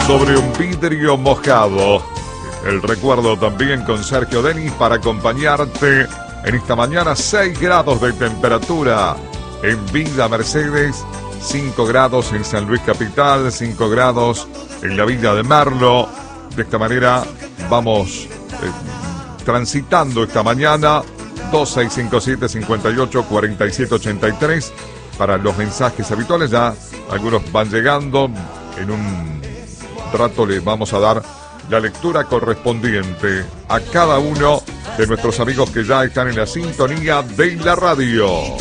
sobre un vidrio mojado. El recuerdo también con Sergio Denis para acompañarte en esta mañana. 6 grados de temperatura en Villa Mercedes, 5 grados en San Luis Capital, 5 grados en la Villa de Merlo. De esta manera vamos transitando esta mañana. 2657-584783 para los mensajes habituales. Ya algunos van llegando. En un rato les vamos a dar la lectura correspondiente a cada uno de nuestros amigos que ya están en la sintonía de la radio.